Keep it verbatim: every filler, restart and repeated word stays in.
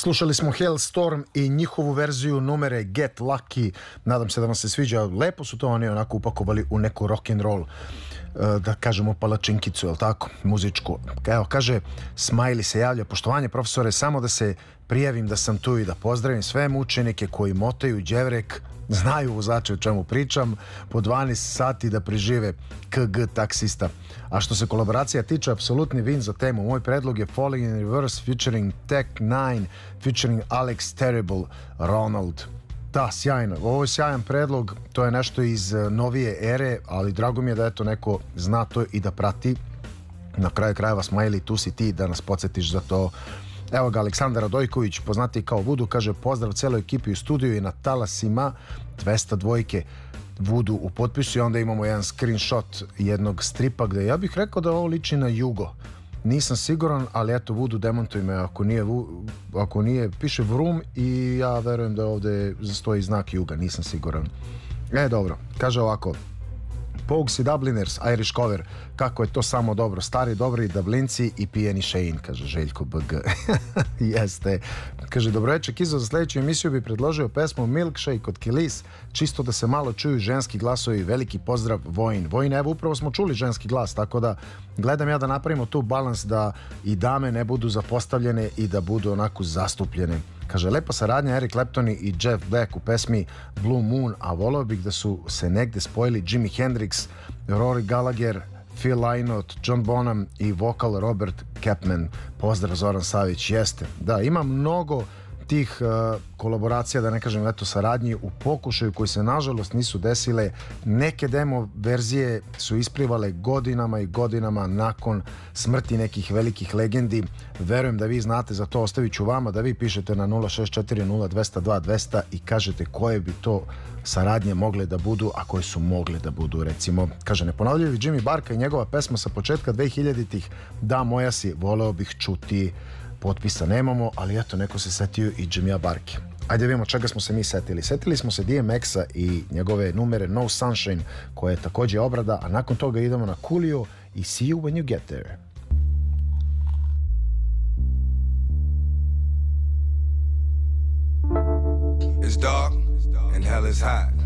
Slušali smo Hailstorm i njihovu verziju numere Get Lucky. Nadam se da vam se sviđa. Lepo su to oni onako upakovali u neku rock'n'roll, da kažemo palačinkicu, je li tako, muzičku. Evo, kaže, Smiley se javlja: poštovanje profesore, samo da se prijavim da sam tu i da pozdravim sve učenike koji motaju đevrek, znaju vozače o čemu pričam, po dvanaest sati da prežive K G taksista. A što se kolaboracija tiče, apsolutni win za temu. Moj predlog je Falling in Reverse featuring Tech Nine featuring Alex Terrible Ronald. Da, sjajno. Ovo je sjajan predlog, to je nešto iz novije ere, ali drago mi je da eto neko zna to i da prati. Na kraju krajeva, Smiley, tu si ti da nas podsjetiš za to. Evo ga, Aleksandar Radojković, poznati kao Vudu, kaže: pozdrav celoj ekipi u studiju i na talasima dvesta dvojke Vudu u potpisu. I onda imamo jedan screenshot jednog stripa gde ja bih rekao da ovo liči na Jugo. Nisam siguran, ali eto, Vudu, demontuj me ako nije, ako nije, piše Vrum i ja verujem da ovde stoji znak Juga, nisam siguran. E, dobro, kaže ovako: Pogues i Dubliners, Irish cover, kako je to samo dobro, stari dobri Dublinci i pijeni Shane, kaže Željko B G. Jeste. Kaže: dobroveče Kizo, za sljedeću emisiju bi predložio pesmu Milkshake od Kilis, čisto da se malo čuju ženski glasovi. Veliki pozdrav, Vojin. Vojin, evo, upravo smo čuli ženski glas, tako da gledam ja da napravimo tu balans, da i dame ne budu zapostavljene i da budu onako zastupljene. Kaže: lepa saradnja Eric Clapton i Jeff Beck u pesmi Blue Moon, a voleo bih da su se negde spojili Jimi Hendrix, Rory Gallagher, Phil Lynott, John Bonham i vokal Robert Capman. Pozdrav, Zoran Savić. Jeste. Da, ima mnogo tih uh, kolaboracija, da ne kažem eto saradnji u pokušaju koji se nažalost nisu desile. Neke demo verzije su isplivale godinama i godinama nakon smrti nekih velikih legendi. Verujem da vi znate za to, ostavit ću vama da vi pišete na nula šest četiri nula dva nula dva dvesta i kažete koje bi to saradnje mogle da budu, a koje su mogle da budu. Recimo, kaže, neponovljivi Jimmy Barka i njegova pesma sa početka dvehiljaditih, Da moja si, voleo bih čuti. Potpisa nemamo, ali eto, neko se setio i Jimmy Barke. Ajde vidimo čega smo se mi setili. Setili smo se D M X-a i njegove numere No Sunshine, koja je takođe obrada, a nakon toga idemo na Coolio i See You When You Get There. It's dark and hell is hot.